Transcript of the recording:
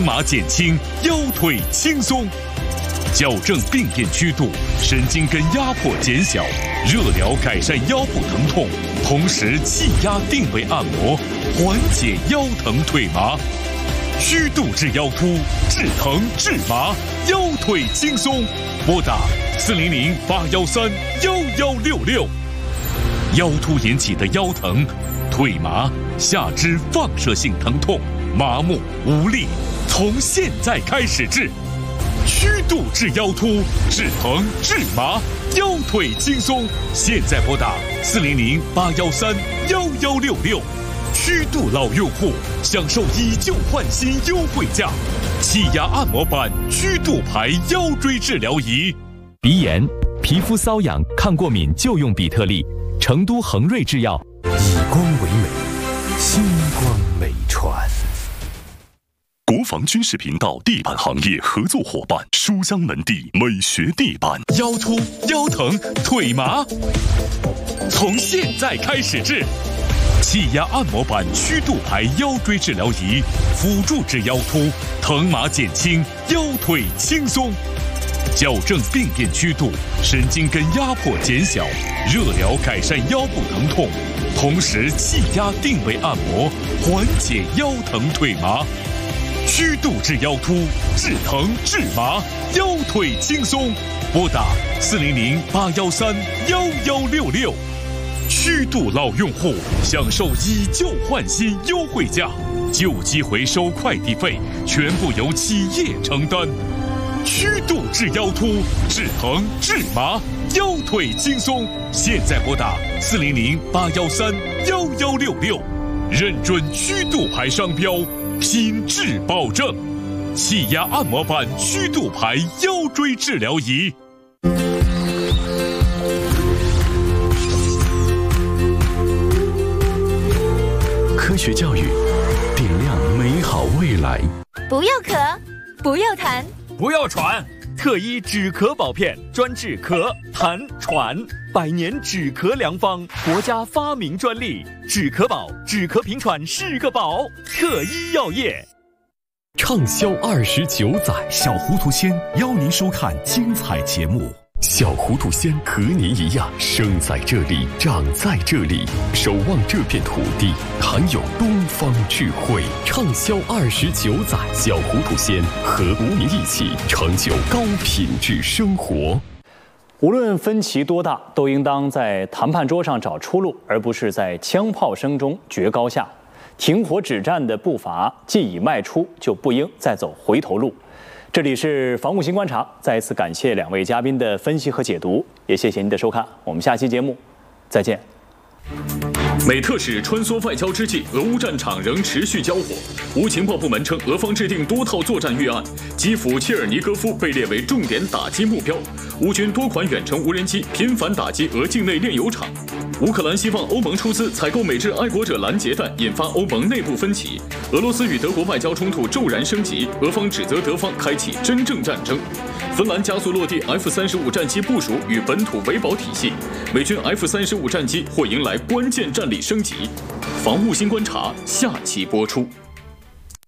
麻减轻，腰腿轻松。矫正病变曲度，神经根压迫减小，热疗改善腰部疼痛，同时气压定位按摩，缓解腰疼腿麻。虚度至腰突，治疼治麻，腰腿轻松。拨打400-813-1166。腰突引起的腰疼、腿麻、下肢放射性疼痛、麻木无力，从现在开始治。虚度治腰突，治疼治麻，腰腿轻松。现在拨打400-813-1166。虚度老用户享受以旧换新优惠价，气压按摩板虚度牌腰椎治疗仪。 鼻炎、皮肤瘙痒、抗过敏就用比特利。成都恒瑞制药， 以光为美，星光美传。 国防军事频道地板行业合作伙伴书香门第美学地板。 腰突、腰疼、腿麻，从现在开始治。气压按摩板虚度牌腰椎治疗仪，辅助治腰突，疼麻减轻，腰腿轻松。矫正病变曲度，神经根压迫减小，热疗改善腰部疼痛，同时气压定位按摩，缓解腰疼腿麻。虚度治腰突，治疼治麻，腰腿轻松。拨打400-813-1166。虚度老用户享受以旧换新优惠价，旧机回收快递费全部由企业承担。虚度治腰突，治疼治麻，腰腿轻松。现在拨打400-813-1166。认准虚度牌商标，品质保证。气压按摩板虚度牌腰椎治疗仪。 科学教育，点亮美好未来。 不要咳，不要痰， 不要喘，特医止咳宝片专治咳、痰、喘，100年止咳良方，国家发明专利。止咳宝，止咳平喘是个宝。特医药业， 畅销29载， 小糊涂仙邀您收看精彩节目。 小糊涂仙和您一样，生在这里，长在这里，守望这片土地，含有东方智慧。畅销29载，小糊涂仙和无名一起成就高品质生活。 无论分歧多大，都应当在谈判桌上找出路，而不是在枪炮声中决高下。停火止战的步伐既已迈出，就不应再走回头路。这里是防务新观察，再一次感谢2位嘉宾的分析和解读，也谢谢您的收看，我们下期节目再见。 美特使穿梭外交之际，俄乌战场仍持续交火。乌情报部门称，俄方制定多套作战预案，基辅切尔尼戈夫被列为重点打击目标。乌军多款远程无人机频繁打击俄境内炼油厂。乌克兰希望欧盟出资采购美制爱国者拦截弹，引发欧盟内部分歧。俄罗斯与德国外交冲突骤然升级，俄方指责德方开启真正战争。芬兰加速落地 F-35战机部署与本土维保体系，美军 F-35战机或迎来关键战力升级。防务新观察下期播出。